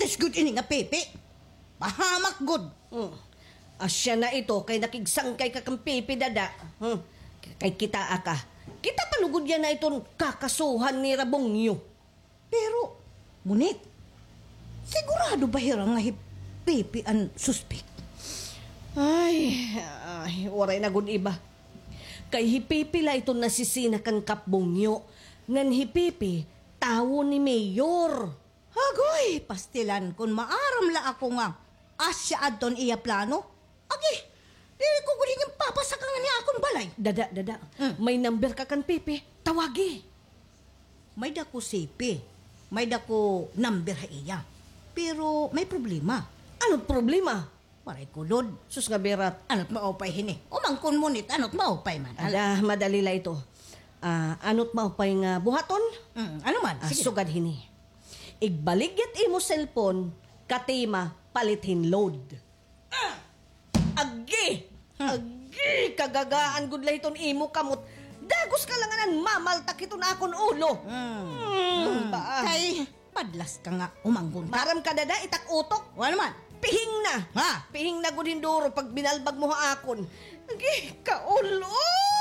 Atis good ini nga Pepe. Pahamak good. Asya na ito kay nakigsangkay ka kang Pepe dada. Kay kita aka. Kita palugod yan na itong kakasuhan ni Rabongyo. Pero, ngunit, sigurado ba hirang nga Pepe ang suspect? Ay, waray na gud iba. Kay hipipila ito nasisina kang Kapbongyo. Ngan hipipi, tawo ni Mayor. Hagoy, pastilan kung maaram la ako nga asya adton iya plano. Agi, di ko gulin yung papasa ka nga niya akong balay. Dada, may number ka kan Pepe, tawagi. May dako sipi, may dako number ha iya. Pero may problema. Ano't problema? Waray kulod. Sus nga berat. Ano't maupay hini? Umangkon mo nit, ano't maupay man. Madali la ito. Ano't maupay nga buhaton? Ano man? Sige. Sugad hini. Igbaligit imo cellphone, katima, palithin load. Agi! Kagagaan gud la iton imo kamot. Dagos ka lang anan, mamaltak ito na akon ulo. Kay, padlas ka nga umangkon ka. Maram ka dada, itak utok. Ano man? Pihing na. Ha? Pihing na gud hinduro pag binalbag mo ha akon. Agi, kaulo!